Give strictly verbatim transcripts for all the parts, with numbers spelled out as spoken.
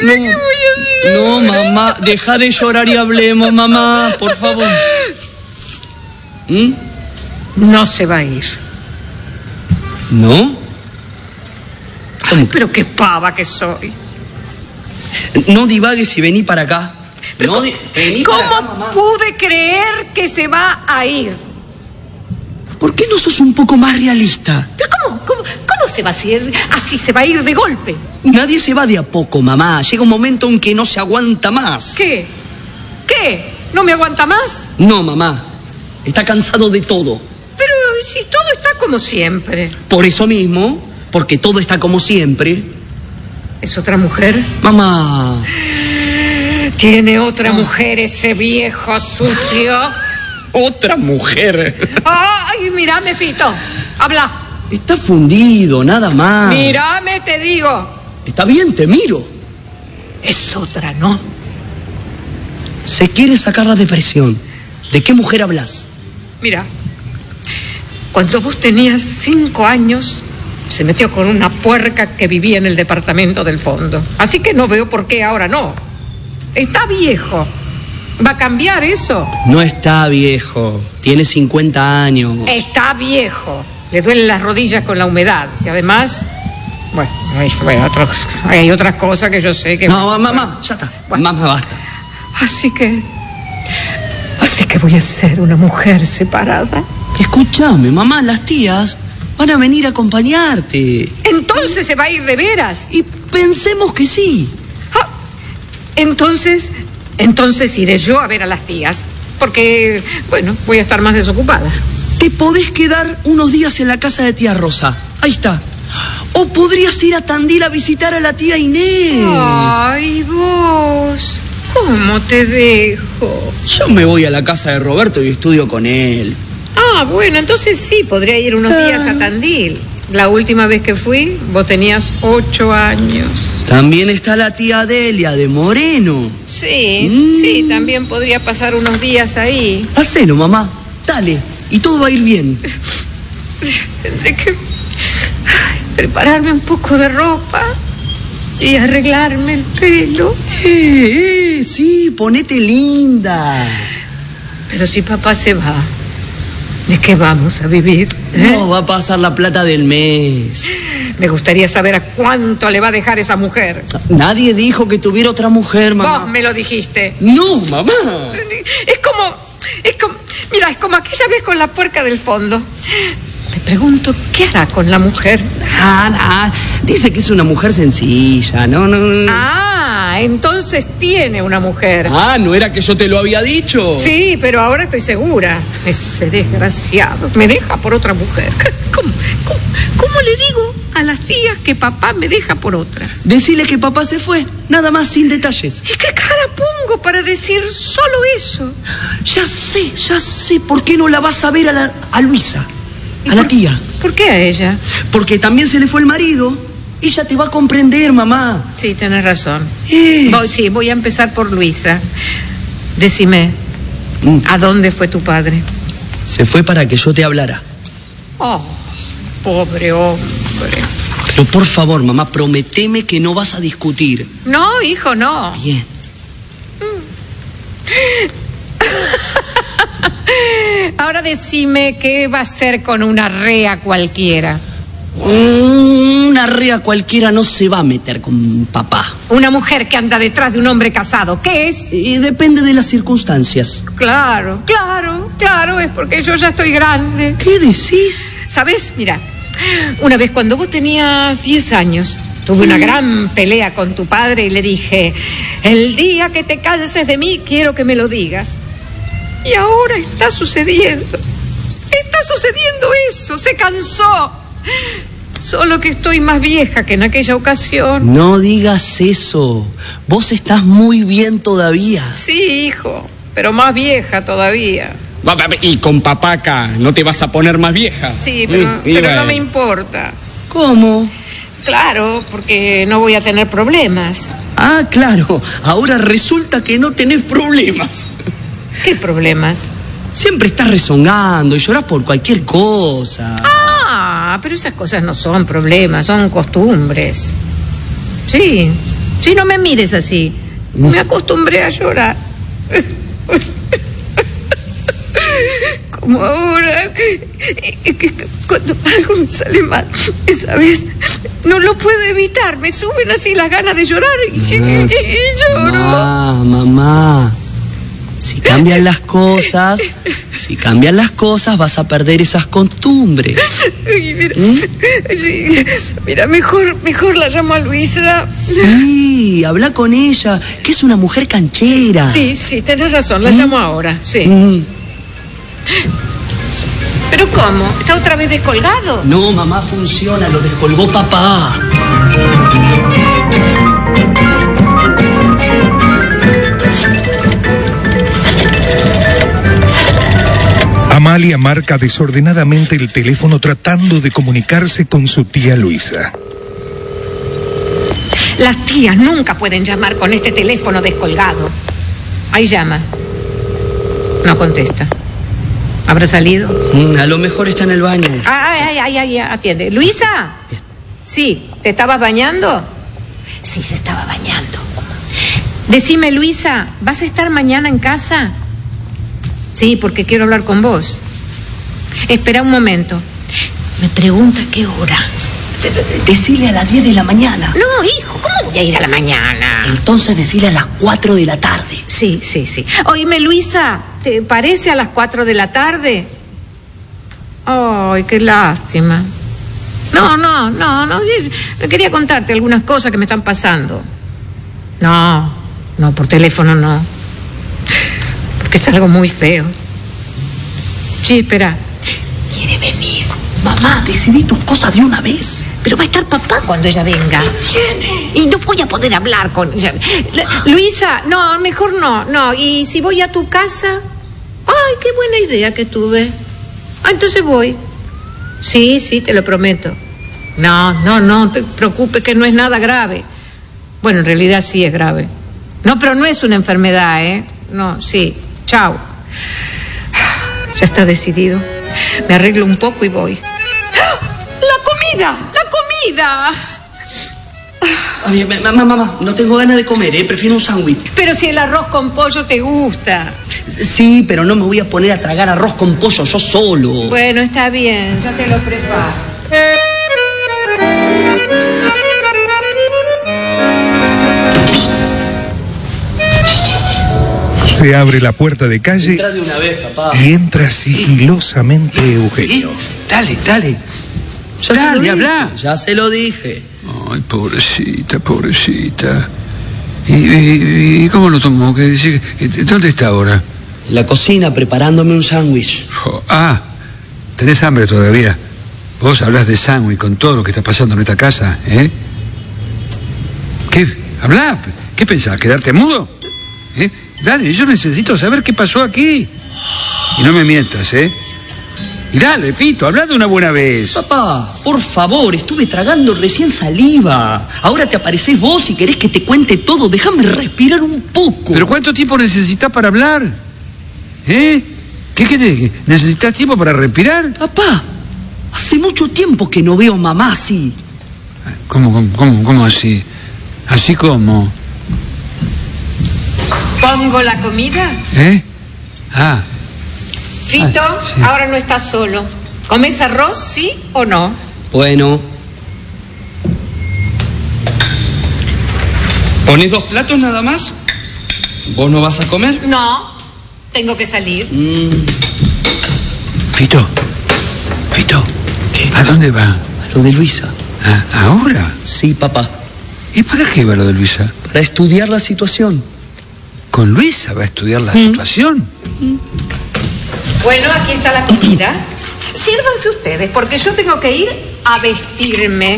No, ¿qué voy a hacer? No, mamá, deja de llorar y hablemos, mamá, por favor. ¿Mm? No se va a ir. ¿No? Ay, pero qué pava que soy. No divagues y vení para acá. Pero no ¿cómo, di vení ¿cómo para acá, mamá. pude creer que se va a ir? ¿Por qué no sos un poco más realista? ¿Pero cómo, cómo, cómo se va a ir? Así se va a ir de golpe. Nadie se va de a poco, mamá. Llega un momento en que no se aguanta más. ¿Qué? ¿Qué? ¿No me aguanta más? No, mamá. Está cansado de todo. Pero si todo está como siempre. Por eso mismo, porque todo está como siempre. ¿Es otra mujer? Mamá. ¿Tiene otra oh. mujer ese viejo sucio? ¿Otra mujer? ¡Ay, mírame, Fito! ¡Habla! Está fundido, nada más. Mírame, te digo. Está bien, te miro. Es otra, ¿no? Se quiere sacar la depresión. ¿De qué mujer hablas? Mira, cuando vos tenías cinco años, se metió con una puerca que vivía en el departamento del fondo. Así que no veo por qué ahora no. Está viejo. ¿Va a cambiar eso? No está viejo. Tiene cincuenta años. Está viejo. Le duelen las rodillas con la humedad. Y además, bueno, hay, bueno, otros, hay otras cosas que yo sé que... No, mamá, ya está. Bueno, mamá, basta. Así que... Así que voy a ser una mujer separada. Escúchame, mamá, las tías van a venir a acompañarte. Entonces se va a ir de veras. Y pensemos que sí. Ah, entonces, entonces iré yo a ver a las tías. Porque, bueno, voy a estar más desocupada. Te podés quedar unos días en la casa de tía Rosa. Ahí está. O podrías ir a Tandil a visitar a la tía Inés. Ay, vos... ¿Cómo te dejo? Yo me voy a la casa de Roberto y estudio con él. Ah, bueno, entonces sí, podría ir unos ah. días a Tandil. La última vez que fui, vos tenías ocho años. También está la tía Delia de Moreno. Sí, mm. sí, también podría pasar unos días ahí. Hacelo, mamá, dale, y todo va a ir bien. Tendré que prepararme un poco de ropa y arreglarme el pelo. Eh, eh, sí, ponete linda. Pero si papá se va, ¿de qué vamos a vivir? ¿Eh? No, va a pasar la plata del mes. Me gustaría saber a cuánto le va a dejar esa mujer. Nadie dijo que tuviera otra mujer, mamá. Vos me lo dijiste. No, mamá. Es como, es como, mira, es como aquella vez con la puerca del fondo. Me pregunto, ¿qué hará con la mujer? Ah, nah, dice que es una mujer sencilla, no, no. Ah, entonces tiene una mujer. Ah, ¿no era que yo te lo había dicho? Sí, pero ahora estoy segura. Ese desgraciado me deja por otra mujer. ¿Cómo, cómo, cómo le digo a las tías que papá me deja por otra? Decile que papá se fue, nada más, sin detalles. ¿Y qué cara pongo para decir solo eso? Ya sé, ya sé. ¿Por qué no la vas a ver a, la, a Luisa? A la tía. ¿Por qué a ella? Porque también se le fue el marido. Ella te va a comprender, mamá. Sí, tenés razón. Es... Voy, sí, voy a empezar por Luisa. Decime, mm. ¿a dónde fue tu padre? Se fue para que yo te hablara. Oh, pobre hombre. Pero por favor, mamá, prometeme que no vas a discutir. No, hijo, no. Bien. Ahora decime qué va a hacer con una rea cualquiera. Una rea cualquiera no se va a meter con papá. Una mujer que anda detrás de un hombre casado, ¿qué es? Y depende de las circunstancias. Claro, claro, claro, es porque yo ya estoy grande. ¿Qué decís? ¿Sabés? Mira, una vez cuando vos tenías diez años, tuve una gran pelea con tu padre y le dije, el día que te canses de mí, quiero que me lo digas. Y ahora está sucediendo. Está sucediendo eso. Se cansó. Solo que estoy más vieja que en aquella ocasión. No digas eso. Vos estás muy bien todavía. Sí, hijo. Pero más vieja todavía. Y con papá acá, ¿no te vas a poner más vieja? Sí, pero, mm, pero bueno. No me importa. ¿Cómo? Claro, porque no voy a tener problemas. Ah, claro. Ahora resulta que no tenés problemas. ¿Qué problemas? Siempre estás rezongando y llorás por cualquier cosa. Ah, pero esas cosas no son problemas, son costumbres. Sí, Si no me mires así. Me acostumbré a llorar. Como ahora, cuando algo me sale mal, esa vez no lo puedo evitar. Me suben así las ganas de llorar y, y, y, y lloro. Mamá, mamá. Si cambian las cosas, si cambian las cosas, vas a perder esas costumbres. Ay, mira, ¿Mm? sí, mira, mejor, mejor la llamo a Luisa. Sí, habla con ella, que es una mujer canchera. Sí, sí, tenés razón, la ¿Mm? llamo ahora, sí. Mm. ¿Pero cómo? ¿Está otra vez descolgado? No, mamá, funciona, lo descolgó papá. Amalia marca desordenadamente el teléfono tratando de comunicarse con su tía Luisa. Las tías nunca pueden llamar con este teléfono descolgado. Ahí llama. No contesta. ¿Habrá salido? Mm, a lo mejor está en el baño. Ay, ay, ay, ay, atiende. ¿Luisa? Bien. Sí, ¿te estabas bañando? Sí, se estaba bañando. Decime, Luisa, ¿vas a estar mañana en casa? Sí, porque quiero hablar con vos. Espera un momento. Me pregunta qué hora. Decile a las diez de la mañana. No, hijo, ¿cómo voy a ir a la mañana? Entonces decile a las cuatro de la tarde. Sí, sí, sí. Oíme, Luisa, ¿te parece a las cuatro de la tarde? Ay, qué lástima. No, no, no, no. Quería contarte algunas cosas que me están pasando. No, no, por teléfono no. Porque es algo muy feo. Sí, espera. Quiere venir. Mamá, decidí tus cosas de una vez. Pero va a estar papá cuando ella venga. ¿Qué tiene? Y no voy a poder hablar con ella. La- Luisa, no, mejor no, no. Y si voy a tu casa, ay, qué buena idea que tuve. Ah, entonces voy. Sí, sí, te lo prometo. No, no, no te preocupes que no es nada grave. Bueno, en realidad sí es grave. No, pero no es una enfermedad, ¿eh? No, sí. Chao. Ya está decidido. Me arreglo un poco y voy. ¡La comida! ¡La comida! Ay, mamá, mamá, no tengo ganas de comer, ¿eh? Prefiero un sándwich. Pero si el arroz con pollo te gusta. Sí, pero no me voy a poner a tragar arroz con pollo yo solo. Bueno, está bien, ya te lo preparo. Se abre la puerta de calle Entra de una vez, papá. y entra sigilosamente Eugenio. Dale, dale. Ya Dale, se lo dije, habla. Ya se lo dije. Ay, pobrecita, pobrecita. ¿Y, y- y cómo lo tomó? ¿Qué dice? ¿Dónde está ahora? En la cocina preparándome un sándwich. Oh, ah, tenés hambre todavía. Vos hablas de sándwich con todo lo que está pasando en esta casa, ¿eh? ¿Qué? ¿Hablá? ¿Qué pensás? ¿Quedarte mudo? ¿Eh? Dale, yo necesito saber qué pasó aquí. Y no me mientas, ¿eh? Y dale, Pito, habla de una buena vez. Papá, por favor, estuve tragando recién saliva. Ahora te aparecés vos y querés que te cuente todo. Déjame respirar un poco. ¿Pero cuánto tiempo necesitas para hablar? ¿Eh? ¿Qué querés? ¿Necesitas tiempo para respirar? Papá, hace mucho tiempo que no veo a mamá así. ¿Cómo, cómo, cómo, cómo así? ¿Así como? ¿Pongo la comida? ¿Eh? Ah, Fito, Ah, sí. ahora no estás solo. ¿Comes arroz, sí o no? Bueno, ¿pones dos platos nada más? ¿Vos no vas a comer? No, tengo que salir. mm, Fito, Fito, ¿qué? ¿a dónde va? A lo de Luisa. ¿A- ¿Ahora? Sí, papá. ¿Y para qué va lo de Luisa? Para estudiar la situación. ¿Con Luisa va a estudiar la situación? Bueno, aquí está la comida. Sírvanse ustedes, porque yo tengo que ir a vestirme.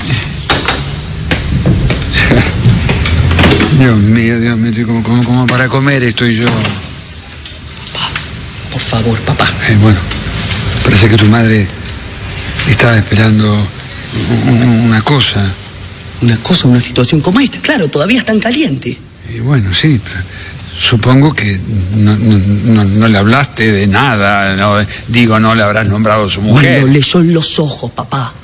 Dios mío, Dios mío, estoy como, como, como para comer estoy yo. Por favor, papá. Eh, bueno, parece que tu madre estaba esperando u- u- una cosa. Una cosa, una situación como esta. Claro, todavía es tan caliente. Y bueno, sí, pero supongo que no, no, no, no le hablaste de nada, no, digo, no le habrás nombrado a su mujer. Bueno, leyó en los ojos, papá.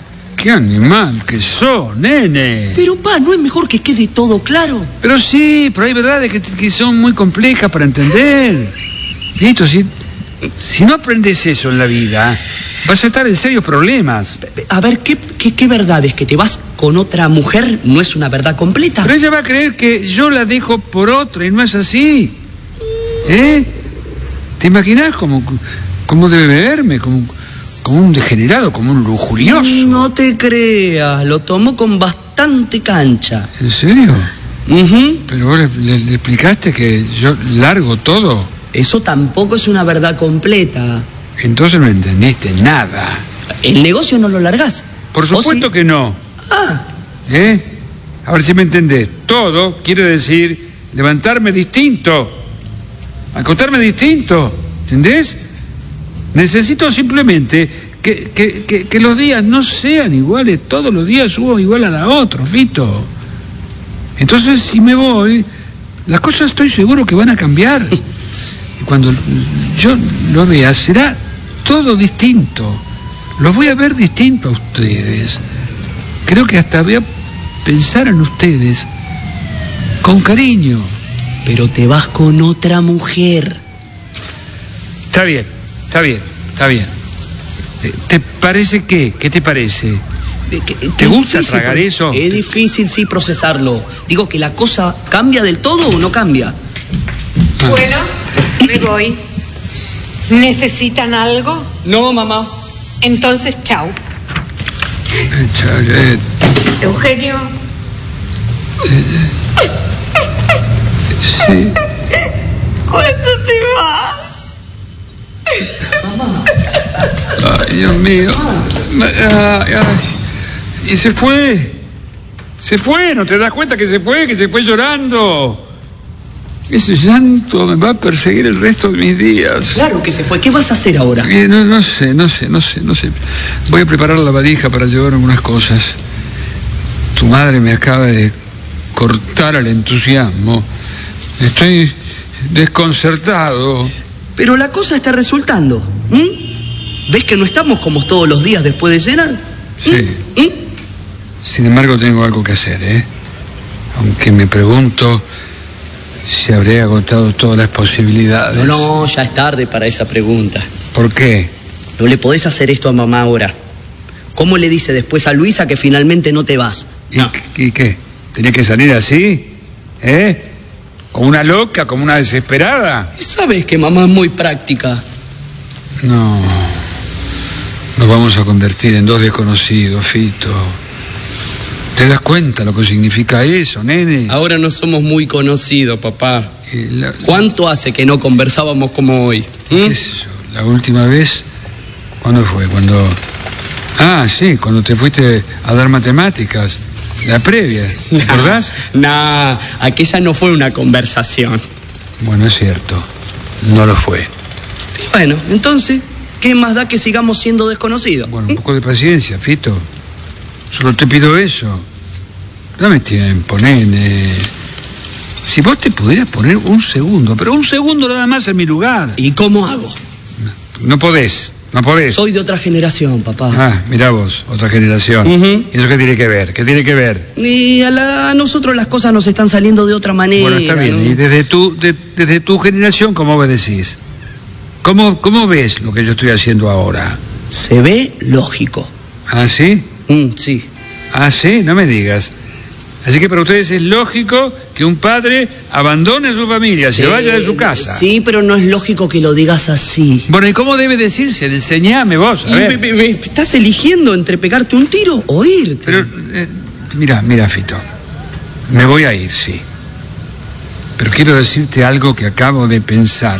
qué animal que sos, nene. Pero, pa, ¿no es mejor que quede todo claro? Pero sí, pero hay verdades que, que son muy complejas para entender. Listo, si, si no aprendes eso en la vida, vas a estar en serios problemas. A ver, ¿qué, qué, qué verdad es? ¿Que te vas con otra mujer no es una verdad completa? Pero ella va a creer que yo la dejo por otra y no es así. ¿Eh? ¿Te imaginas cómo, cómo debe verme? Como, como un degenerado, como un lujurioso. No te creas, lo tomó con bastante cancha. ¿En serio? Uh-huh. Pero vos le, le, le explicaste que yo largo todo. Eso tampoco es una verdad completa. Entonces no entendiste nada. ¿El negocio no lo largás? Por supuesto sí? que no. Ah. ¿Eh? A ver si me entendés. Todo quiere decir levantarme distinto, acostarme distinto. ¿Entendés? Necesito simplemente que, que, que, que los días no sean iguales. Todos los días subo igual a la otra, Fito. Entonces, si me voy, las cosas estoy seguro que van a cambiar. Y cuando yo lo vea, será todo distinto. Los voy a ver distinto a ustedes. Creo que hasta voy a pensar en ustedes con cariño. Pero te vas con otra mujer. Está bien, está bien, está bien. ¿Te parece qué? ¿Qué te parece? ¿Qué, ¿Te gusta difícil, tragar eso? Es difícil, sí, procesarlo. Digo que la cosa cambia del todo o no cambia. Ah. Bueno, me voy. ¿Necesitan algo? No, mamá. Entonces, chau. Eh, Chalet. Eugenio. Sí. ¿Cuándo te vas? Ay, Dios mío. Ay, ay. Y se fue. Se fue, ¿no te das cuenta que se fue? Que se fue llorando. Ese llanto me va a perseguir el resto de mis días. Claro que se fue. ¿Qué vas a hacer ahora? Eh, no, no sé, no sé, no sé, no sé. Voy a preparar la valija para llevar algunas cosas. Tu madre me acaba de cortar el entusiasmo. Estoy desconcertado. Pero la cosa está resultando. ¿Mm? ¿Ves que no estamos como todos los días después de cenar? ¿Mm? Sí. ¿Mm? Sin embargo, tengo algo que hacer, ¿eh? Aunque me pregunto si habré agotado todas las posibilidades. No, no, ya es tarde para esa pregunta. ¿Por qué? No le podés hacer esto a mamá ahora. ¿Cómo le dice después a Luisa que finalmente no te vas? ¿Y, ¿y qué? ¿Tenía que salir así? ¿Eh? ¿Como una loca, como una desesperada? Sabes que mamá es muy práctica. No. Nos vamos a convertir en dos desconocidos, Fito. ¿Te das cuenta lo que significa eso, nene? Ahora no somos muy conocidos, papá. Eh, la- ¿Cuánto hace que no conversábamos como hoy? ¿Mm? ¿Qué sé yo? La última vez, ¿cuándo fue? Cuando... Ah, sí, cuando te fuiste a dar matemáticas. La previa, ¿te acordás? Nah, aquella no fue una conversación. Bueno, es cierto. No lo fue. Bueno, entonces, ¿qué más da que sigamos siendo desconocidos? Bueno, un poco de paciencia, Fito. Solo te pido eso. Dame tiempo, nene. Si vos te pudieras poner un segundo, pero un segundo nada más en mi lugar. ¿Y cómo hago? No podés, no podés. Soy de otra generación, papá. Ah, mirá vos, otra generación. Ujú. ¿Y eso qué tiene que ver? ¿Qué tiene que ver? Y a, la- a nosotros las cosas nos están saliendo de otra manera. Bueno, está bien. ¿no? Y desde tu, de- desde tu generación, ¿cómo me decís? ¿Cómo, ¿Cómo ves lo que yo estoy haciendo ahora? Se ve lógico. ¿Ah, sí? Mm, sí. Ah, sí, no me digas. Así que para ustedes es lógico que un padre abandone a su familia, se Sí, vaya de su casa. Sí, pero no es lógico que lo digas así. Bueno, ¿y cómo debe decirse? Enseñame vos, a Y ver. me- me- me- ¿Estás eligiendo entre pegarte un tiro o irte? Pero, eh, mira, mira, Fito. Me voy a ir, sí. Pero quiero decirte algo que acabo de pensar.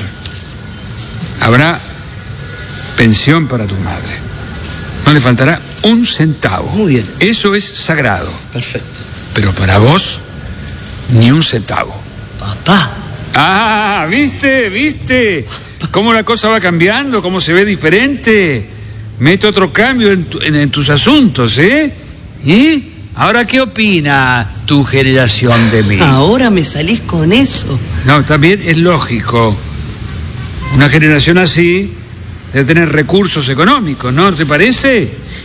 Habrá pensión para tu madre. No le faltará un centavo. Muy bien. Eso es sagrado. Perfecto. Pero para vos, ni un centavo. Papá. Ah, ¿viste? ¿Viste? ¿Cómo la cosa va cambiando? ¿Cómo se ve diferente? Mete otro cambio en, tu- en- en tus asuntos, ¿eh? ¿Y? ¿Ahora qué opina tu generación de mí? Ahora me salís con eso. No, también es lógico. Una generación así debe tener recursos económicos, ¿no te parece?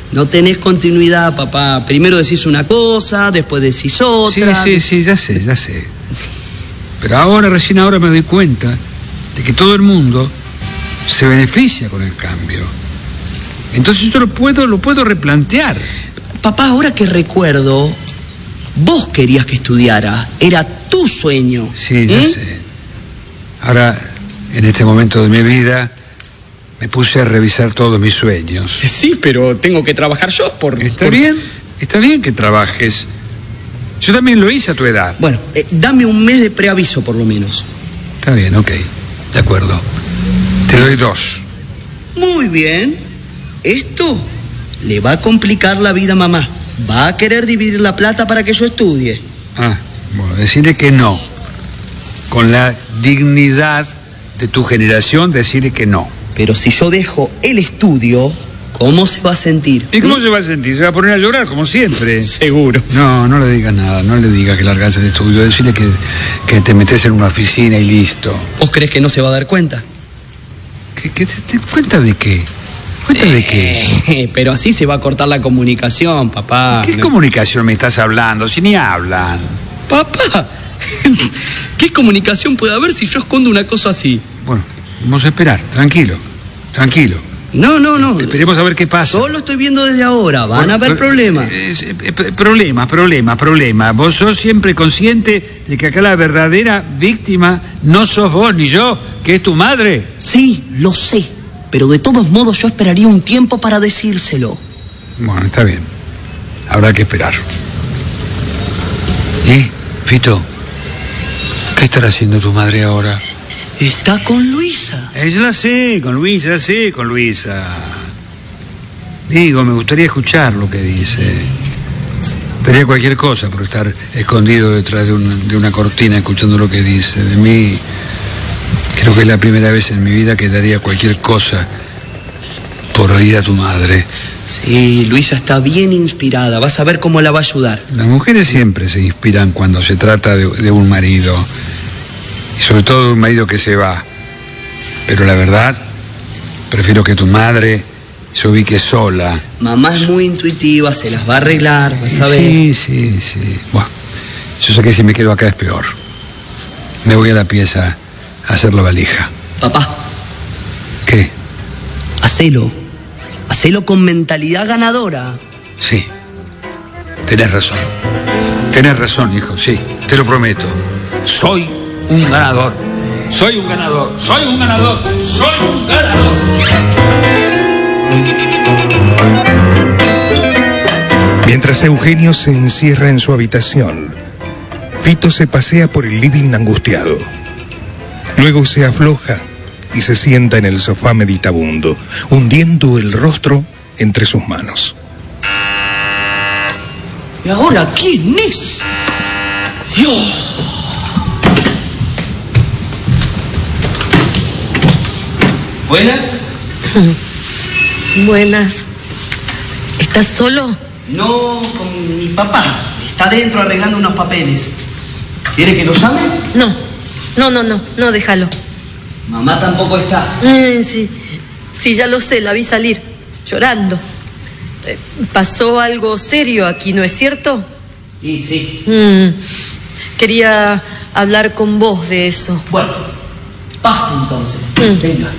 No tenés continuidad, papá. Primero decís una cosa, después decís otra. Sí, sí, sí, ya sé, ya sé. Pero ahora, recién ahora me doy cuenta de que todo el mundo se beneficia con el cambio. Entonces yo lo puedo, lo puedo replantear. Papá, ahora que recuerdo, vos querías que estudiara. Era tu sueño. Sí, ya ¿Mm? sé. Ahora, en este momento de mi vida, me puse a revisar todos mis sueños. Sí, pero tengo que trabajar yo por... Está por... bien, está bien que trabajes. Yo también lo hice a tu edad. Bueno, eh, dame un mes de preaviso por lo menos. Está bien, ok. De acuerdo. Te doy dos. Muy bien. Esto le va a complicar la vida a mamá. Va a querer dividir la plata para que yo estudie. Ah, bueno, decirle que no. Con la dignidad de tu generación, decirle que no. Pero si yo dejo el estudio, ¿cómo se va a sentir? ¿Y cómo se va a sentir? Se va a poner a llorar, como siempre. Seguro. No, no le digas nada, no le digas que largas el estudio. Decirle que, que te metes en una oficina y listo. ¿Vos crees que no se va a dar cuenta? ¿Qué, qué, te, te, ¿Cuenta de qué? ¿Cuenta de qué? Eh, pero así se va a cortar la comunicación, papá. ¿Qué No. comunicación me estás hablando? Si ni hablan. Papá, ¿qué comunicación puede haber si yo escondo una cosa así? Bueno, vamos a esperar, tranquilo, tranquilo. No, no, no. Esperemos a ver qué pasa. Yo lo estoy viendo desde ahora. Van Bueno, a haber pero- problemas. eh, eh, eh, Problemas, problemas, problemas. Vos sos siempre consciente de que acá la verdadera víctima no sos vos ni yo, que es tu madre. Sí, lo sé. Pero de todos modos yo esperaría un tiempo para decírselo. Bueno, está bien. Habrá que esperar. ¿Y, Fito? ¿Qué estará haciendo tu madre ahora? Está con Luisa. Eh, yo la sé, con Luisa, la sé, con Luisa. Digo, me gustaría escuchar lo que dice. Daría cualquier cosa por estar escondido detrás de, un, de una cortina escuchando lo que dice. De mí, creo que es la primera vez en mi vida que daría cualquier cosa por oír a tu madre. Sí, Luisa está bien inspirada. Vas a ver cómo la va a ayudar. Las mujeres siempre se inspiran cuando se trata de, de un marido. Y sobre todo de un marido que se va. Pero la verdad, prefiero que tu madre se ubique sola. Mamá es muy intuitiva, se las va a arreglar, vas a ver. Sí, sí, sí. Bueno, yo sé que si me quedo acá es peor. Me voy a la pieza a hacer la valija. Papá, ¿Qué? hacelo. Hacelo con mentalidad ganadora. Sí. Tenés razón. Tenés razón, hijo, sí. Te lo prometo. Soy un ganador. Soy un ganador. Soy un ganador. Soy un ganador. Mientras Eugenio se encierra en su habitación, Fito se pasea por el living angustiado. Luego se afloja y se sienta en el sofá meditabundo, hundiendo el rostro entre sus manos. ¿Y ahora quién es? Dios. ¿Buenas? Buenas. ¿Estás solo? No, con mi papá. Está adentro arreglando unos papeles. ¿Quiere que lo llame? No, no, no, no, no, déjalo. Mamá tampoco está. Eh, sí, sí, ya lo sé, la vi salir, llorando. Eh, pasó algo serio aquí, ¿no es cierto? Y sí. Mm, quería hablar con vos de eso. Bueno, pase entonces. Mm. Venga.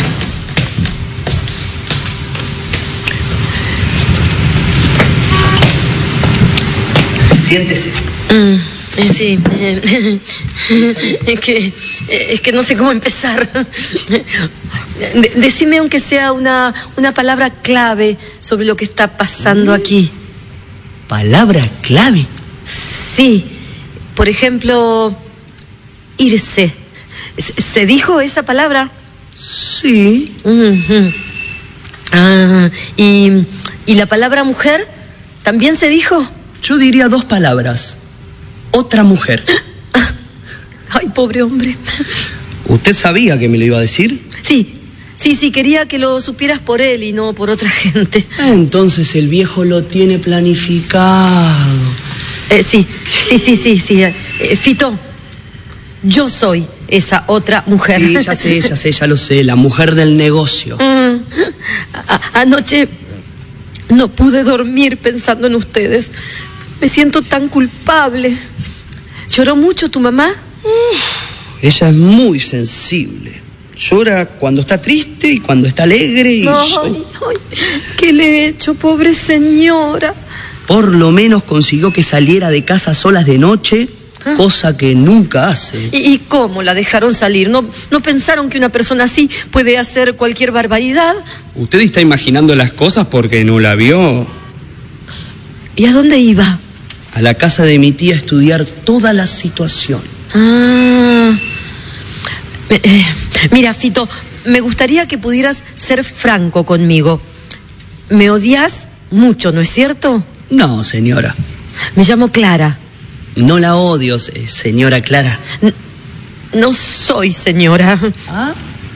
Siéntese. Mm, eh, sí, eh, es que, es que no sé cómo empezar. De- decime aunque sea una, una palabra clave sobre lo que está pasando aquí. Palabra clave. Sí, por ejemplo, irse. ¿Se, se dijo esa palabra? Sí. Ujú. Ah, y, ¿y la palabra mujer también se dijo? Yo diría dos palabras. Otra mujer. Ay, pobre hombre. ¿Usted sabía que me lo iba a decir? Sí, sí, sí, quería que lo supieras por él y no por otra gente. Ah, entonces el viejo lo tiene planificado. Eh, sí, sí, sí, sí, sí. Eh, Fito, yo soy esa otra mujer. Sí, ya sé, ya sé, ya lo sé. La mujer del negocio. Mm. A- anoche, No pude dormir pensando en ustedes. Me siento tan culpable. ¿Lloró mucho tu mamá? Uf, ella es muy sensible. Llora cuando está triste y cuando está alegre. Y ay, yo... ay, ¿qué le he hecho, pobre señora? Por lo menos consiguió que saliera de casa a solas de noche, ¿ah? Cosa que nunca hace. ¿Y, ¿Y cómo la dejaron salir? ¿No, ¿No pensaron que una persona así puede hacer cualquier barbaridad? Usted está imaginando las cosas porque no la vio. ¿Y a dónde iba? A la casa de mi tía a estudiar toda la situación. Ah... Eh, eh, mira, Fito, me gustaría que pudieras ser franco conmigo. Me odias mucho, ¿no es cierto? No, señora. Me llamo Clara. No la odio, señora Clara. N- no soy señora. ¿Ah?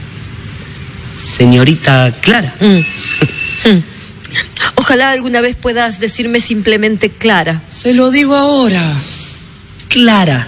Señorita Clara. Mm. Mm. Ojalá alguna vez puedas decirme simplemente Clara. Se lo digo ahora. Clara.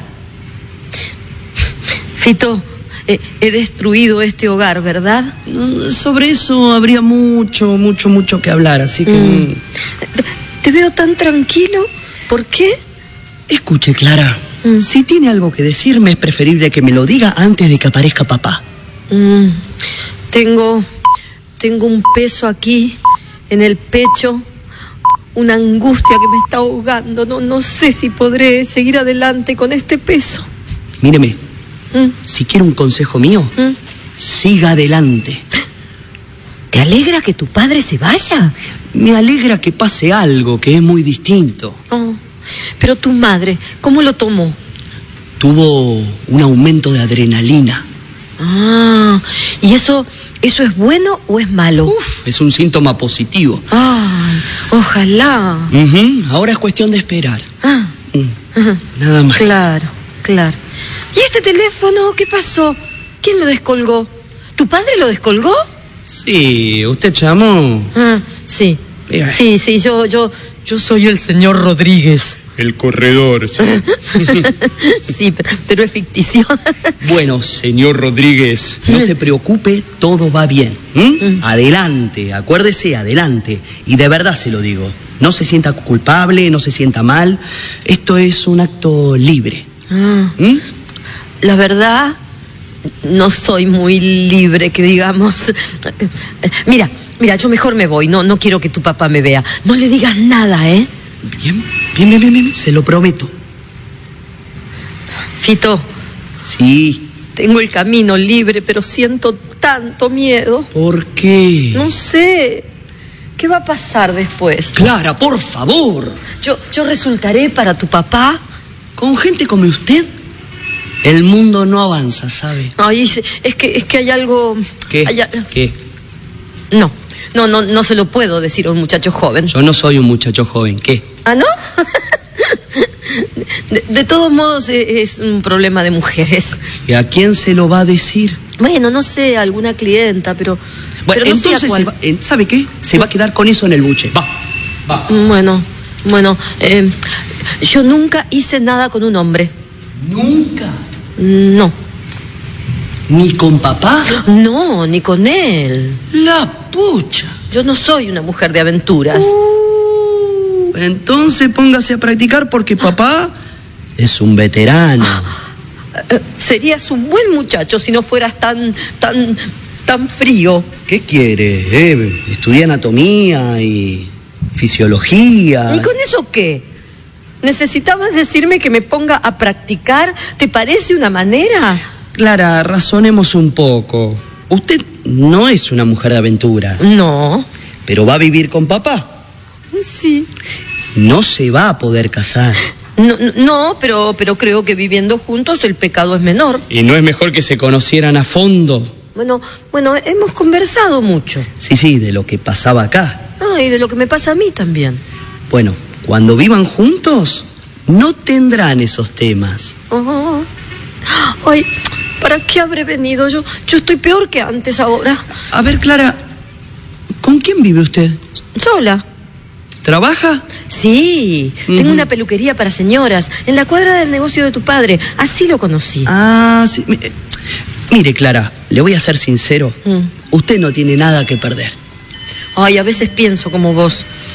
Fito, he, he destruido este hogar, ¿verdad? Sobre eso habría mucho, mucho, mucho que hablar, así que... Mm. Te veo tan tranquilo. ¿Por qué? Escuche, Clara. Mm. Si tiene algo que decirme, es preferible que me lo diga antes de que aparezca papá. Mm. Tengo... Tengo un peso aquí, en el pecho. Una angustia que me está ahogando. No, no sé si podré seguir adelante con este peso. Míreme. Mm. Si quiere un consejo mío, Mm. siga adelante. ¿Te alegra que tu padre se vaya? Me alegra que pase algo que es muy distinto. Oh, pero tu madre, ¿cómo lo tomó? Tuvo un aumento de adrenalina. Ah, ¿y eso, eso es bueno o es malo? Uf, es un síntoma positivo. Ay, ojalá. Uh-huh. Ahora es cuestión de esperar. Ah, Mm. ajá. Nada más. Claro, claro. ¿Y este teléfono qué pasó? ¿Quién lo descolgó? ¿Tu padre lo descolgó? Sí, ¿usted llamó? Ah, sí. Bien. Sí, sí, yo, yo, yo soy el señor Rodríguez. El corredor, sí. Sí, pero, pero es ficticio. Bueno, Señor Rodríguez. no se preocupe, todo va bien. ¿Mm? Adelante, acuérdese, adelante. Y de verdad se lo digo. No se sienta culpable, no se sienta mal. Esto es un acto libre. Ah, ¿Mm? la verdad, no soy muy libre, que digamos. Mira, mira, yo mejor me voy. No, no quiero que tu papá me vea. No le digas nada, ¿eh? Bien, bien, bien, bien, bien, se lo prometo. Fito, Sí. tengo el camino libre, pero siento tanto miedo. ¿Por qué? No sé. ¿Qué va a pasar después? Clara, por favor. Yo, yo resultaré para tu papá. Con gente como usted, el mundo no avanza, ¿sabe? Ay, es, es que es que hay algo. ¿Qué? hay a- ¿Qué? No, no, no, no se lo puedo decir a un muchacho joven. Yo no soy un muchacho joven, ¿qué? ¿Ah, no? De, de todos modos, e- es un problema de mujeres. ¿Y a quién se lo va a decir? Bueno, no sé, alguna clienta, pero. Bueno, pero no sé a entonces, cuál. se va- eh, ¿sabe qué? Se va a quedar con eso en el buche. Va, va. Bueno, bueno, eh, yo nunca hice nada con un hombre. ¿Nunca? No, ¿Ni con papá? no, ni con él. La pucha. Yo no soy una mujer de aventuras. Uh, entonces póngase a practicar porque papá es un veterano. Eh, serías un buen muchacho si no fueras tan, tan, tan frío. ¿Qué quiere? Eh, estudié anatomía y fisiología. ¿Y con eso qué? ¿Necesitabas decirme que me ponga a practicar? ¿Te parece una manera? Clara, razonemos un poco. Usted no es una mujer de aventuras, No. pero va a vivir con papá. Sí. No se va a poder casar. No, no, no, pero, pero creo que viviendo juntos el pecado es menor. ¿Y no es mejor que se conocieran a fondo? Bueno, bueno, hemos conversado mucho. Sí, sí, de lo que pasaba acá. Ah, y de lo que me pasa a mí también. Bueno, cuando vivan juntos, no tendrán esos temas. Oh. Ay, ¿para qué habré venido? Yo, yo estoy peor que antes ahora. A ver, Clara, ¿con quién vive usted? Sola. ¿Trabaja? Sí, Ujú. tengo una peluquería para señoras en la cuadra del negocio de tu padre. Así lo conocí. Ah, sí. Mi- eh, Mire, Clara, le voy a ser sincero. Mm. Usted no tiene nada que perder. Ay, a veces pienso como vos.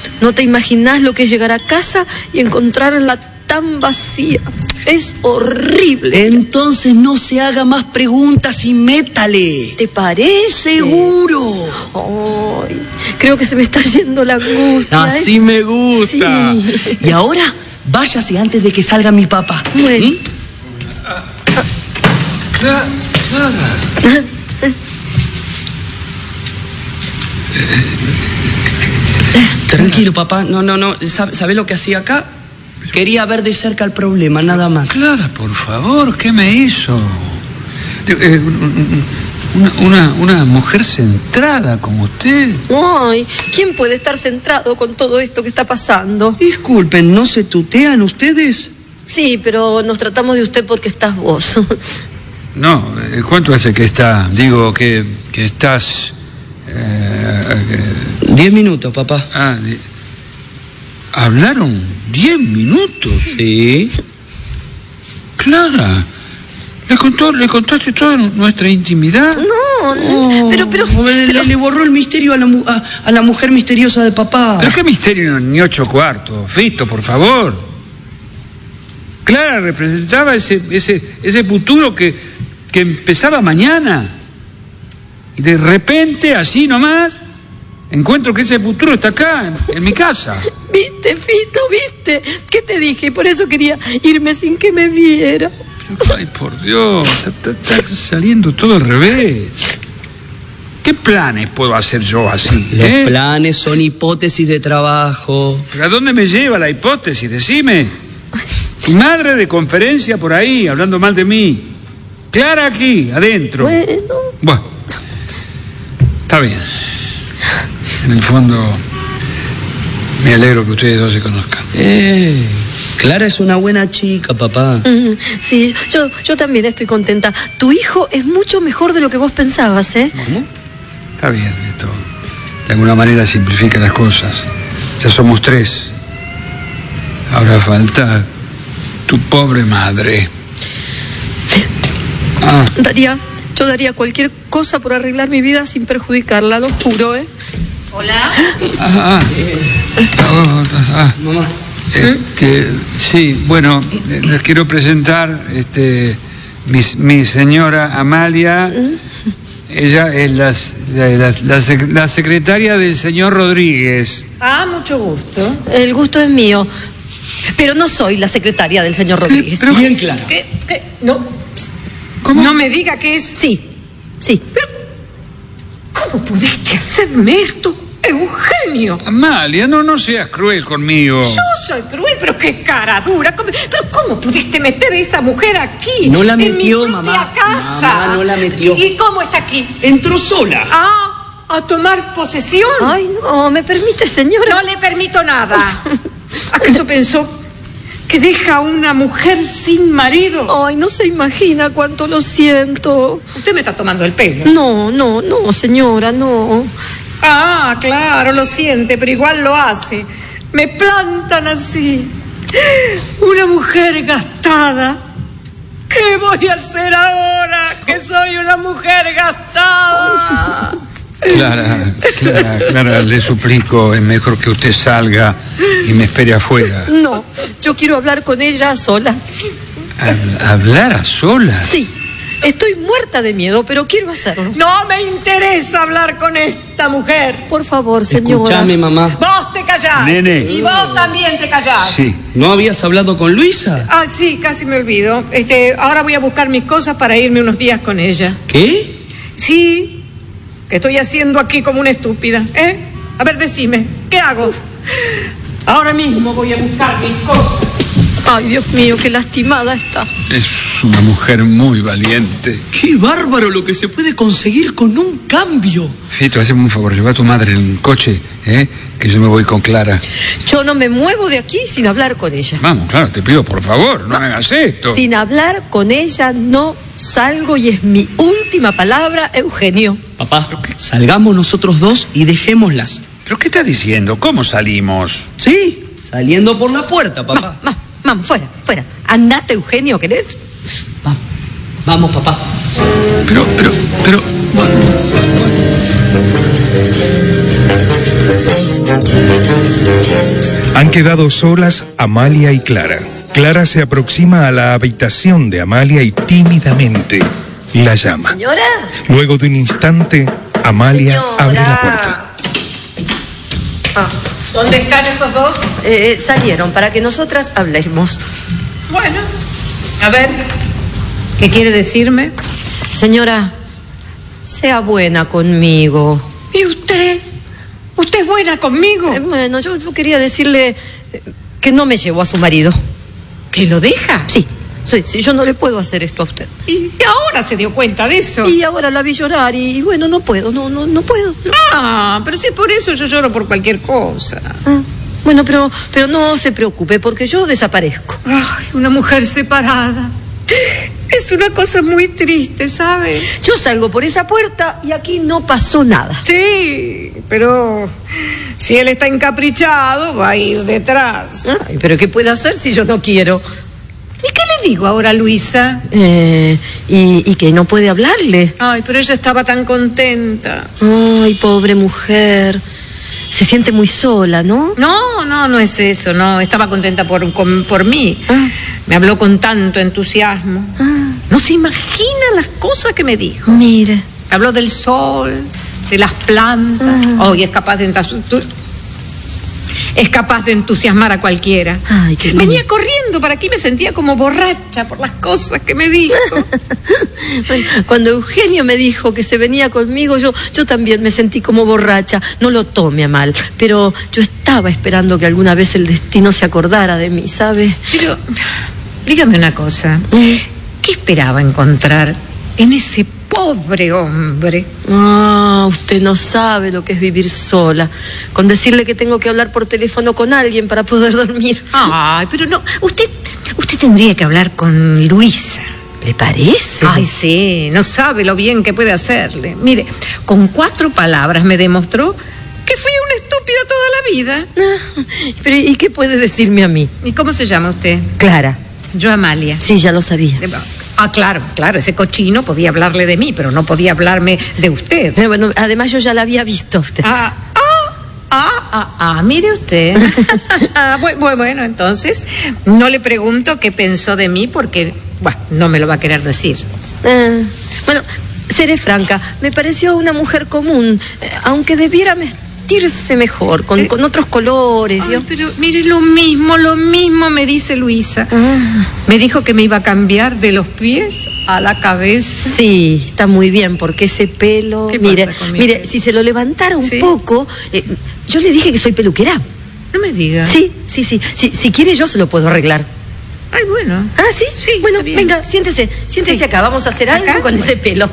No te imaginás lo que es llegar a casa y encontrarla tan vacía. Es horrible. Entonces no se haga más preguntas y métale. ¿Te parece? Seguro. Ay, creo que se me está yendo la angustia. Así ¿eh? me gusta. Sí. Y ahora, váyase antes de que salga mi papá. Bueno. ¿Mm? Clara. Clara. Tranquilo, papá. No, no, no. ¿Sabe, sabe lo que hacía acá? Quería ver de cerca el problema, nada más. Clara, por favor, ¿qué me hizo? Eh, una, una, una mujer centrada como usted. Ay, ¿quién puede estar centrado con todo esto que está pasando? Disculpen, ¿no se tutean ustedes? Sí, pero nos tratamos de usted porque estás vos. No, ¿cuánto hace que está? Digo, que, que estás... Eh, que... Diez minutos, papá. Ah, di... ¿Hablaron diez minutos? Sí. Clara, ¿le contó, le contaste toda nuestra intimidad? No, no, Oh, pero, pero, le, pero... le borró el misterio a la, mu- a, a la mujer misteriosa de papá. ¿Pero qué misterio ni ocho cuartos? Fito, por favor. Clara representaba ese, ese, ese futuro que, que empezaba mañana. Y de repente, así nomás, encuentro que ese futuro está acá, en, en mi casa. ¿Viste, Fito, viste? ¿Qué te dije? Por eso quería irme sin que me viera. Pero, ay, por Dios, está, está, está saliendo todo al revés. ¿Qué planes puedo hacer yo así? Los eh? planes son hipótesis de trabajo. ¿Pero a dónde me lleva la hipótesis? Decime. Tu madre de conferencia por ahí, hablando mal de mí. Clara aquí, adentro. Bueno. Bueno, está bien. En el fondo, me alegro que ustedes dos se conozcan. Eh, Clara es una buena chica, papá. Mm, sí, yo, yo también estoy contenta. Tu hijo es mucho mejor de lo que vos pensabas, ¿eh? ¿Cómo? Está bien, esto de alguna manera simplifica las cosas. Ya somos tres. Ahora falta tu pobre madre. Ah, Daría, yo daría cualquier cosa por arreglar mi vida sin perjudicarla, lo juro, ¿eh? Hola. ah, ah. Ah, ah. Mamá. Eh, que, sí, bueno, eh, les quiero presentar este, mi, mi señora Amalia. Ella es la, la, la, la, sec- la secretaria del señor Rodríguez. Ah, mucho gusto. El gusto es mío. Pero no soy la secretaria del señor Rodríguez. Pero- Bien claro. ¿Qué? ¿Qué? No. ¿Cómo? No me diga que es... Sí, sí. Pero, ¿cómo pudiste hacerme esto, Eugenio? Amalia, no, no seas cruel conmigo. Yo soy cruel, pero qué cara dura. ¿Cómo- Pero ¿cómo pudiste meter a esa mujer aquí? No la en mi metió, propia mamá. casa. Mamá, no la metió. ¿Y cómo está aquí? Entró sola. Ah, a tomar posesión. Ay, no, ¿me permite, señora? No le permito nada. ¿Acaso pensó que deja a una mujer sin marido? Ay, no se imagina cuánto lo siento. Usted me está tomando el pelo. No, no, no, señora, no. Ah, claro, lo siente, pero igual lo hace. Me plantan así. Una mujer gastada. ¿Qué voy a hacer ahora que soy una mujer gastada? Clara, Clara, Clara, le suplico, es mejor que usted salga y me espere afuera. No, yo quiero hablar con ella a solas. ¿Hab- ¿Hablar a solas? Sí, estoy muerta de miedo, pero quiero hacerlo. No me interesa hablar con esta mujer. Por favor, señora. Escúchame, mamá. Vos te callás. Nene. Y vos también te callás. Sí. ¿No habías hablado con Luisa? Ah, sí, casi me olvido. Este, ahora voy a buscar mis cosas para irme unos días con ella. ¿Qué? Sí, que estoy haciendo aquí como una estúpida, ¿eh? A ver, decime, ¿qué hago? Ahora mismo voy a buscar mis cosas. Ay, Dios mío, qué lastimada está. Es una mujer muy valiente. ¡Qué bárbaro lo que se puede conseguir con un cambio! Fito, hazme un favor, lleva a tu madre en un coche, ¿eh? Que yo me voy con Clara. Yo no me muevo de aquí sin hablar con ella. Vamos, claro, te pido por favor, no me hagas esto. Sin hablar con ella no salgo y es mi última palabra, Eugenio. Papá, salgamos nosotros dos y dejémoslas. ¿Pero qué estás diciendo? ¿Cómo salimos? Sí, saliendo por la puerta, papá. Vamos, vamos, fuera, fuera. Andate, Eugenio, ¿querés? Vamos, vamos, papá. Pero, pero, pero... bueno, bueno. Han quedado solas Amalia y Clara. Clara se aproxima a la habitación de Amalia y tímidamente la llama. ¿Señora? Luego de un instante, Amalia Señora. abre la puerta. Ah, ¿Dónde están esos dos? eh, salieron para que nosotras hablemos. Bueno, a ver, ¿qué quiere decirme? Señora, sea buena conmigo. ¿Y usted? ¿Usted es buena conmigo? Eh, bueno, yo, yo quería decirle eh, que no me llevó a su marido. ¿Que lo deja? Sí, sí, sí, yo no le puedo hacer esto a usted. Y, y ahora se dio cuenta de eso. Y ahora la vi llorar y, y bueno, no puedo, no, no, no puedo. Ah, pero si es por eso yo lloro por cualquier cosa. Ah, bueno, pero, pero no se preocupe porque yo desaparezco. Ay, una mujer separada. Es una cosa muy triste, ¿sabe? Yo salgo por esa puerta y aquí no pasó nada. Sí, pero si él está encaprichado, va a ir detrás. Ay, pero ¿qué puede hacer si yo no quiero? ¿Y qué le digo ahora, Luisa? Eh, y, y que no puede hablarle. Ay, pero ella estaba tan contenta. Ay, pobre mujer. Se siente muy sola, ¿no? No, no, no es eso, no. Estaba contenta por, con- por mí. Ah. Me habló con tanto entusiasmo. Ah, No se imagina las cosas que me dijo. mire. Habló del sol, de las plantas. Oh, y es capaz de entas- es capaz de entusiasmar a cualquiera. Ay, qué lindo. Venía corriendo para aquí, me sentía como borracha por las cosas que me dijo. Bueno, cuando Eugenio me dijo que se venía conmigo, yo, yo también me sentí como borracha. No lo tome a mal, pero yo estaba esperando que alguna vez el destino se acordara de mí, ¿sabe? Pero, dígame una cosa. Mm. ¿Qué esperaba encontrar en ese pobre hombre? Ah, usted no sabe lo que es vivir sola. Con decirle que tengo que hablar por teléfono con alguien para poder dormir. Ay, pero no. Usted, usted tendría que hablar con Luisa. ¿Le parece? Ay, sí, no sabe lo bien que puede hacerle. Mire, con cuatro palabras me demostró que fui una estúpida toda la vida. Ah, pero ¿y qué puede decirme a mí? ¿Y cómo se llama usted? Clara. Yo, Amalia. Sí, ya lo sabía. Ah, claro, claro, ese cochino podía hablarle de mí, pero no podía hablarme de usted. Eh, bueno, además yo ya la había visto a usted. Ah, ah, ah, ah, ah, mire usted. Ah, bueno, bueno, entonces no le pregunto qué pensó de mí porque, bueno, no me lo va a querer decir. Eh, bueno, seré franca, me pareció una mujer común, eh, aunque debiera vestirse mejor, con, Eh. con otros colores, ¿vio? Ay, pero mire, lo mismo, lo mismo me dice Luisa. Ah, Me dijo que me iba a cambiar de los pies a la cabeza. sí, está muy bien, porque ese pelo, ¿Qué mire, pasa con mi mire, pelo? si se lo levantara un Sí. poco, eh, yo le dije que soy peluquera. No me diga. Sí, sí, sí, sí, si quiere yo se lo puedo arreglar. Ay, bueno. Ah, ¿sí? Sí, Bueno, está bien. venga, siéntese, siéntese Sí. acá, vamos a hacer algo ¿Acá? con ese pelo,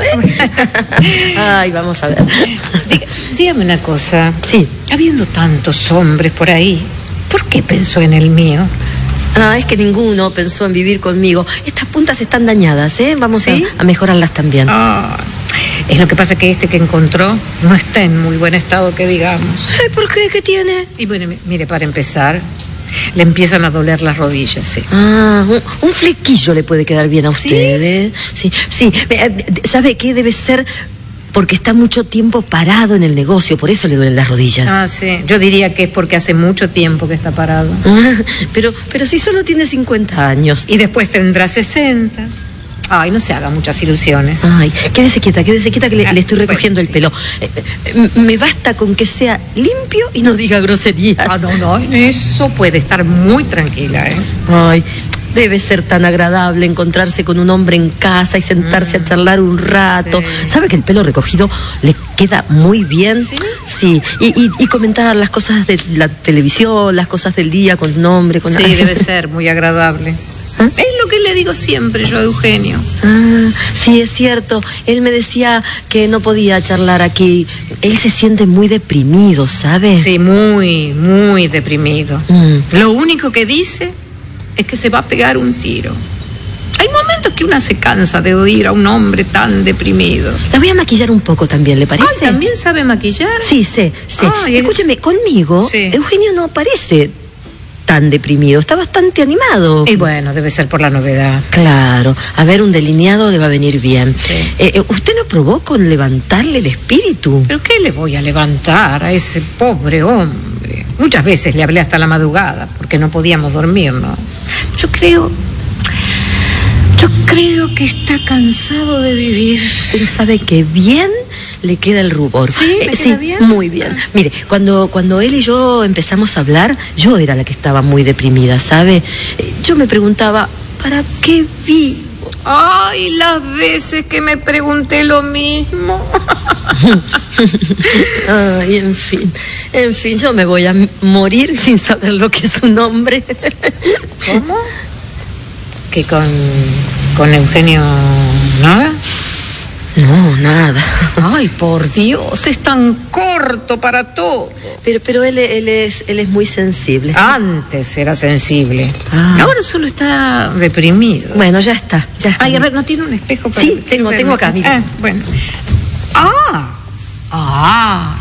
¿eh? Ay, vamos a ver. Diga- dígame una cosa. Sí. Habiendo tantos hombres por ahí, ¿por qué pensó en el mío? Ah, es que ninguno pensó en vivir conmigo. Estas puntas están dañadas, ¿eh? Vamos ¿Sí? a, a mejorarlas también. Ah, es lo que pasa que este que encontró no está en muy buen estado, que digamos. Ay, ¿por qué? ¿Qué tiene? Y bueno, mi- mire, para empezar, le empiezan a doler las rodillas, sí. Ah, un, un flequillo le puede quedar bien a ¿Sí? usted, ¿eh? Sí, sí. Eh, ¿Sabe qué? Debe ser porque está mucho tiempo parado en el negocio, por eso le duelen las rodillas. Ah, sí. Yo diría que es porque hace mucho tiempo que está parado. Ah, pero, pero si solo tiene cincuenta años. Y después tendrá sesenta. Ay, no se haga muchas ilusiones. Ay, quédese quieta, quédese quieta que le, Ah, le estoy bueno, recogiendo el sí. pelo. Eh, eh, me basta con que sea limpio y no diga groserías. Ah, no, no, en eso puede estar muy tranquila, ¿eh? Ay, debe ser tan agradable encontrarse con un hombre en casa y sentarse a charlar un rato. Sí. ¿Sabe que el pelo recogido le queda muy bien? ¿Sí? Sí, y, y, y comentar las cosas de la televisión, las cosas del día con un hombre, con Sí, debe ser muy agradable. ¿Ah? Es lo que le digo siempre yo a Eugenio. Ah, sí, es cierto. Él me decía que no podía charlar aquí. Él se siente muy deprimido, ¿sabe? Sí, muy, muy deprimido. Mm. Lo único que dice es que se va a pegar un tiro. Hay momentos que una se cansa de oír a un hombre tan deprimido. La voy a maquillar un poco también, ¿le parece? Ay, ¿también sabe maquillar? Sí, sé, sé. Ay, Escúcheme, conmigo, Sí. Eugenio no aparece tan deprimido, está bastante animado. Y bueno, debe ser por la novedad. Claro, a ver, un delineado le va a venir bien. Sí. Eh, eh, ¿Usted no probó con levantarle el espíritu? ¿Pero qué le voy a levantar a ese pobre hombre? Muchas veces le hablé hasta la madrugada porque no podíamos dormir, ¿no? Yo creo... Yo creo que está cansado de vivir. Pero sabe que bien le queda el rubor. ¿Sí? ¿Me Eh, queda sí, bien? muy bien. Mire, cuando, cuando él y yo empezamos a hablar, yo era la que estaba muy deprimida, ¿sabe? Eh, Yo me preguntaba, ¿para qué vivo? Ay, las veces que me pregunté lo mismo. Ay, en fin, en fin, yo me voy a m- morir sin saber lo que es un hombre. ¿Cómo? ¿Que con, con Eugenio nada? No, nada. Ay, por Dios, es tan corto para todo. Pero, pero él, él, es, él es muy sensible. Antes era sensible. Ah. Ahora solo está deprimido. Bueno, ya está, ya está. Ay, a ver, ¿no tiene un espejo para Sí, tengo, tengo acá, mira. Ah, bueno. Ah. Ah.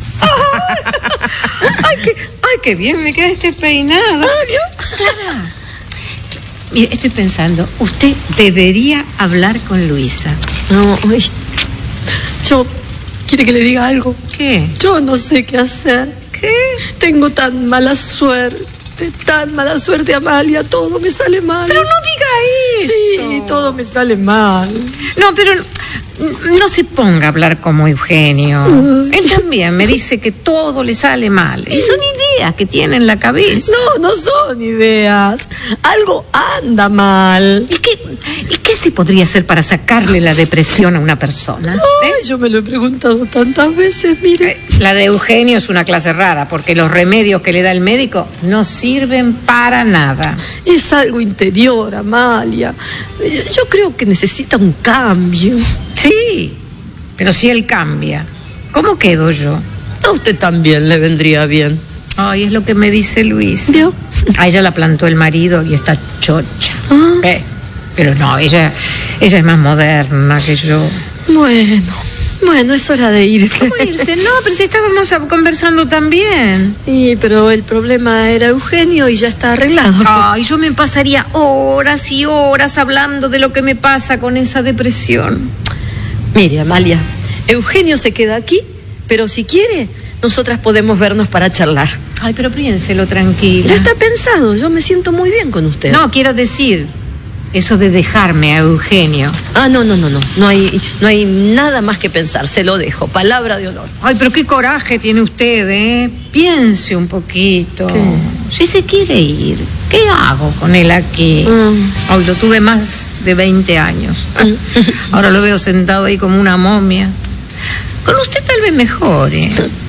Ay, qué, ay, qué bien me queda este peinado. Clara. Mire, estoy pensando, usted debería hablar con Luisa. No, uy, yo, ¿quiere que le diga algo? ¿Qué? Yo no sé qué hacer. ¿Qué? Tengo tan mala suerte, tan mala suerte, Amalia, todo me sale mal. Pero no diga eso. Sí, todo me sale mal. No, pero no se ponga a hablar como Eugenio. Él también me dice que todo le sale mal. Y son ideas que tiene en la cabeza. No, no son ideas. Algo anda mal. ¿Y qué, ¿Y qué se podría hacer para sacarle la depresión a una persona? Ay, yo me lo he preguntado tantas veces, mire. La de Eugenio es una clase rara, porque los remedios que le da el médico no sirven para nada. Es algo interior, Amalia. Yo creo que necesita un cambio. Sí, pero si él cambia, ¿cómo quedo yo? A usted también le vendría bien. Ay, es lo que me dice Luis. ¿Vio? A ella la plantó el marido y está chocha. Ah. Eh, pero no, ella, ella es más moderna que yo. Bueno, bueno, es hora de irse. ¿Cómo irse? No, pero si estábamos conversando también. Sí, pero el problema era Eugenio y ya está arreglado. Ay, yo me pasaría horas y horas hablando de lo que me pasa con esa depresión. Mire, Amalia, Eugenio se queda aquí, pero si quiere, nosotras podemos vernos para charlar. Ay, pero piénselo tranquila. Ya está pensado, yo me siento muy bien con usted. No, quiero decir, eso de dejarme a Eugenio. Ah, no, no, no, no, no hay, no hay nada más que pensar, se lo dejo, palabra de honor. Ay, pero qué coraje tiene usted, ¿eh? Piense un poquito. ¿Qué? Si se quiere ir, ¿qué hago con él aquí? Mm. Hoy lo tuve más de veinte años. Ahora lo veo sentado ahí como una momia. Con usted tal vez mejore.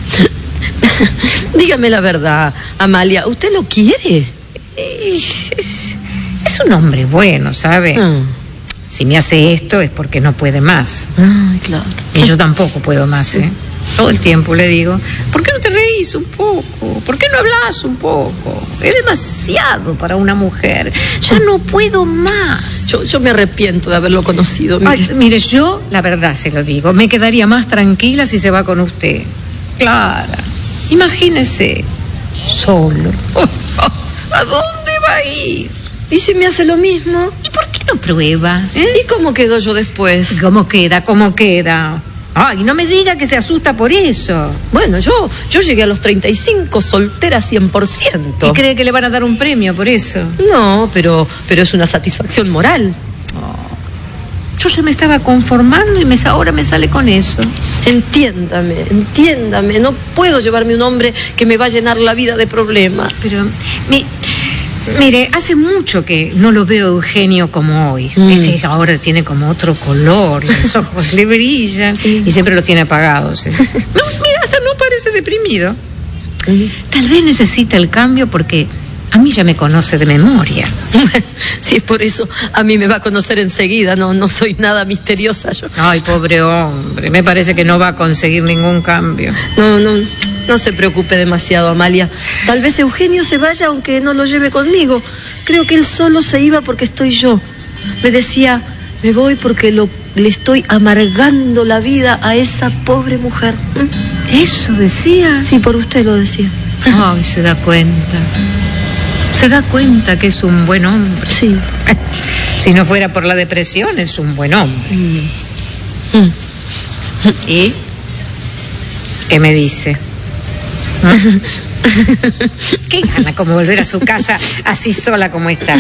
Dígame la verdad, Amalia, ¿usted lo quiere? Es, es, es un hombre bueno, ¿sabe? Ah. Si me hace esto es porque no puede más. Ay, claro. Y yo tampoco puedo más, ¿eh? Todo el tiempo le digo, ¿por qué no te reís un poco? ¿Por qué no hablas un poco? Es demasiado para una mujer. Ya no puedo más. Yo, yo me arrepiento de haberlo conocido. Mire. Ay, mire, yo, la verdad se lo digo, me quedaría más tranquila si se va con usted. Clara, imagínese, solo. ¿A dónde va a ir? ¿Y si me hace lo mismo? ¿Y por qué no prueba? ¿Eh? ¿Y cómo quedo yo después? ¿Cómo queda? ¿Cómo queda? Ay, no me diga que se asusta por eso. Bueno, yo, yo llegué a los treinta y cinco soltera cien por ciento. ¿Y cree que le van a dar un premio por eso? No, pero, pero es una satisfacción moral. Yo ya me estaba conformando y me, ahora me sale con eso. Entiéndame, entiéndame. No puedo llevarme un hombre que me va a llenar la vida de problemas. Pero, mi, mire, hace mucho que no lo veo Eugenio como hoy. Mm. Ese ahora tiene como otro color, los ojos le brillan y siempre los tiene apagados. ¿eh? No, mira, hasta no parece deprimido. Mm. Tal vez necesita el cambio porque a mí ya me conoce de memoria. Si es por eso, a mí me va a conocer enseguida. No, no soy nada misteriosa yo. Ay, pobre hombre, me parece que no va a conseguir ningún cambio. No, no, no se preocupe demasiado, Amalia. Tal vez Eugenio se vaya aunque no lo lleve conmigo. Creo que él solo se iba porque estoy yo. Me decía, me voy porque lo, le estoy amargando la vida a esa pobre mujer. ¿Eso decía? Sí, por usted lo decía. Ay, se da cuenta. Se da cuenta que es un buen hombre. Sí. Si no fuera por la depresión, es un buen hombre. Mm. Mm. ¿Y qué me dice? Qué gana como volver a su casa así sola como está.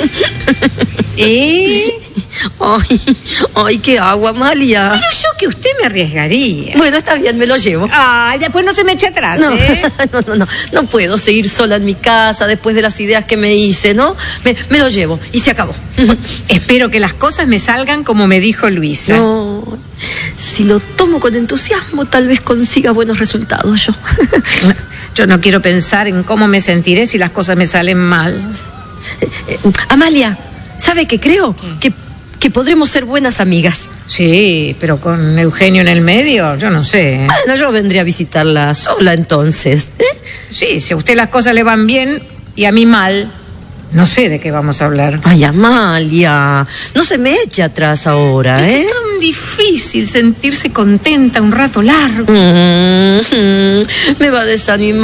¿Y? Ay, ay, qué agua, Amalia. Pero yo que usted me arriesgaría. Bueno, está bien, me lo llevo. Ay, después no se me eche atrás, No, ¿eh? no, no, no, no puedo seguir sola en mi casa después de las ideas que me hice, ¿no? Me, me lo llevo y se acabó. Espero que las cosas me salgan como me dijo Luisa. No, si lo tomo con entusiasmo, tal vez consiga buenos resultados yo. Yo no quiero pensar en cómo me sentiré si las cosas me salen mal. Eh, eh, Amalia, ¿sabe qué creo? Que, que podremos ser buenas amigas. Sí, pero con Eugenio en el medio, yo no sé. Bueno, yo vendría a visitarla sola entonces. ¿eh? Sí, si a usted las cosas le van bien y a mí mal, no sé de qué vamos a hablar. Ay, Amalia, no se me eche atrás ahora, ¿eh? Es tan difícil sentirse contenta un rato largo. Mm, mm, me va a desanimar.